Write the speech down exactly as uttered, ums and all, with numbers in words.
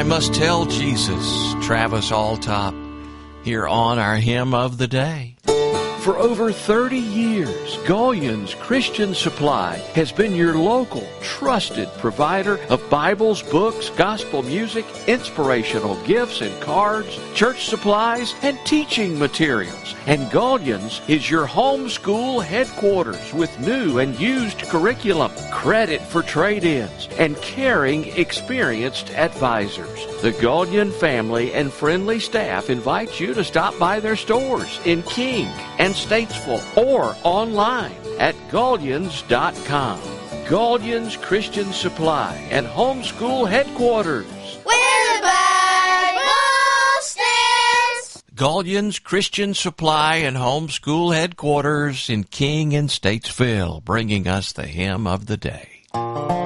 I Must Tell Jesus, Travis Alltop, here on our Hymn of the Day. For over thirty years, Gullions Christian Supply has been your local, trusted provider of Bibles, books, gospel music, inspirational gifts and cards, church supplies, and teaching materials. And Gullions is your homeschool headquarters with new and used curriculum, credit for trade-ins, and caring, experienced advisors. The Gullion family and friendly staff invite you to stop by their stores in King and Statesville or online at Gullions dot com. Gullions Christian Supply and Homeschool Headquarters. Where the Bible stands. Gullions Christian Supply and Homeschool Headquarters in King and Statesville, bringing us the Hymn of the Day.